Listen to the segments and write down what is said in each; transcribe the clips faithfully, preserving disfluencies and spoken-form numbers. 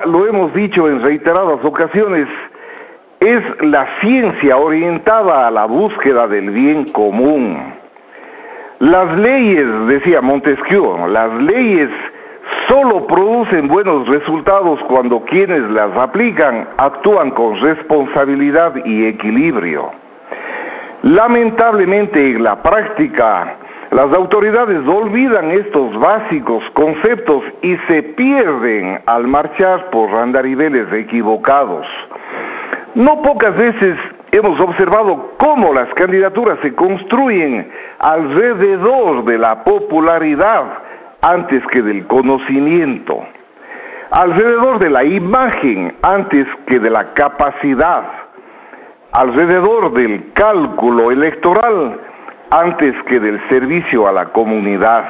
lo hemos dicho en reiteradas ocasiones, es la ciencia orientada a la búsqueda del bien común. Las leyes, decía Montesquieu, las leyes solo producen buenos resultados cuando quienes las aplican actúan con responsabilidad y equilibrio. Lamentablemente, en la práctica, las autoridades olvidan estos básicos conceptos y se pierden al marchar por andariveles equivocados. No pocas veces hemos observado cómo las candidaturas se construyen alrededor de la popularidad antes que del conocimiento, alrededor de la imagen antes que de la capacidad, alrededor del cálculo electoral antes que del servicio a la comunidad.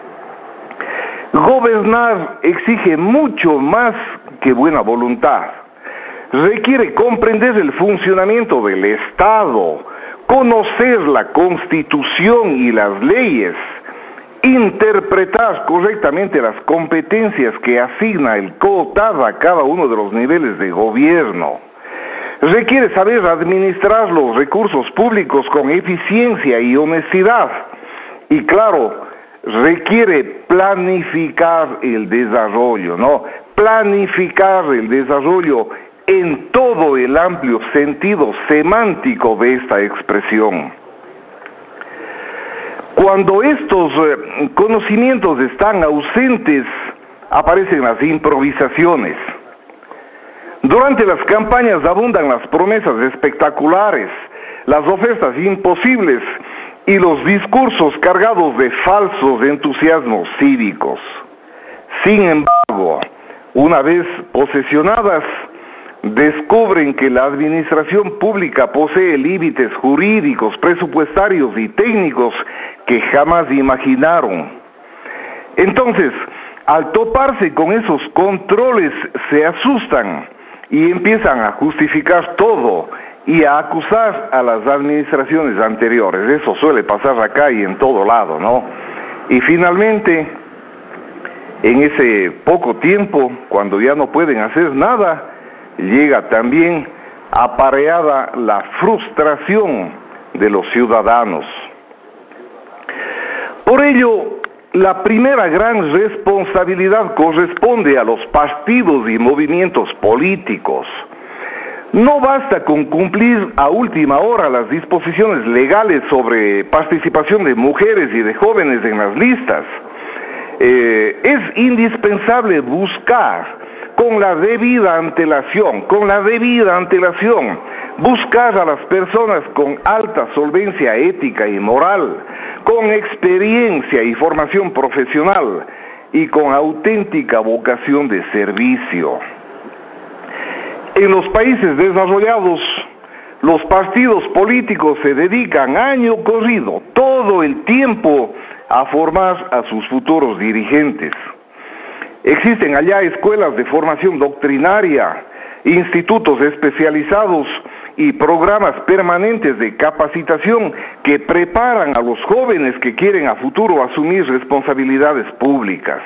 Gobernar exige mucho más que buena voluntad. Requiere comprender el funcionamiento del Estado, conocer la Constitución y las leyes, interpretar correctamente las competencias que asigna el COTAD a cada uno de los niveles de gobierno. Requiere saber administrar los recursos públicos con eficiencia y honestidad. Y claro, requiere planificar el desarrollo, ¿no? Planificar el desarrollo en todo el amplio sentido semántico de esta expresión. Cuando estos eh, conocimientos están ausentes, aparecen las improvisaciones. Durante las campañas abundan las promesas espectaculares, las ofertas imposibles y los discursos cargados de falsos entusiasmos cívicos. Sin embargo, una vez posesionadas, descubren que la administración pública posee límites jurídicos, presupuestarios y técnicos que jamás imaginaron. Entonces, al toparse con esos controles, se asustan y empiezan a justificar todo y a acusar a las administraciones anteriores. Eso suele pasar acá y en todo lado, ¿no? Y finalmente, en ese poco tiempo, cuando ya no pueden hacer nada, llega también apareada la frustración de los ciudadanos. Por ello, la primera gran responsabilidad corresponde a los partidos y movimientos políticos. No basta con cumplir a última hora las disposiciones legales sobre participación de mujeres y de jóvenes en las listas. Eh, es indispensable buscar con la debida antelación, con la debida antelación, buscar a las personas con alta solvencia ética y moral, con experiencia y formación profesional y con auténtica vocación de servicio. En los países desarrollados, los partidos políticos se dedican año corrido, todo el tiempo, a formar a sus futuros dirigentes. Existen allá escuelas de formación doctrinaria, institutos especializados y programas permanentes de capacitación que preparan a los jóvenes que quieren a futuro asumir responsabilidades públicas.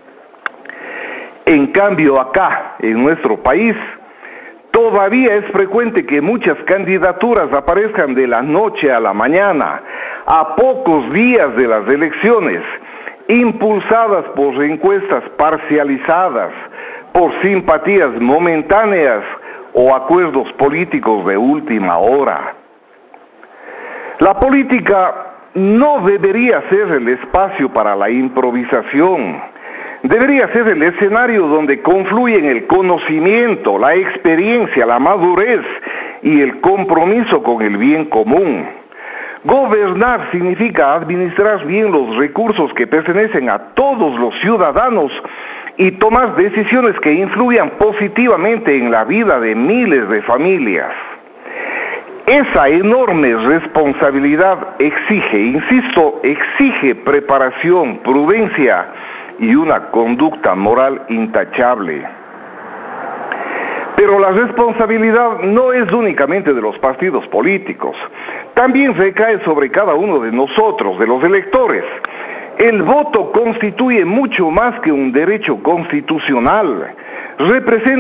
En cambio, acá, en nuestro país, todavía es frecuente que muchas candidaturas aparezcan de la noche a la mañana, a pocos días de las elecciones, impulsadas por encuestas parcializadas, por simpatías momentáneas o acuerdos políticos de última hora. La política no debería ser el espacio para la improvisación, debería ser el escenario donde confluyen el conocimiento, la experiencia, la madurez y el compromiso con el bien común. Gobernar significa administrar bien los recursos que pertenecen a todos los ciudadanos y tomar decisiones que influyan positivamente en la vida de miles de familias. Esa enorme responsabilidad exige, insisto, exige preparación, prudencia y una conducta moral intachable. Pero la responsabilidad no es únicamente de los partidos políticos, también recae sobre cada uno de nosotros, de los electores. El voto constituye mucho más que un derecho constitucional, representa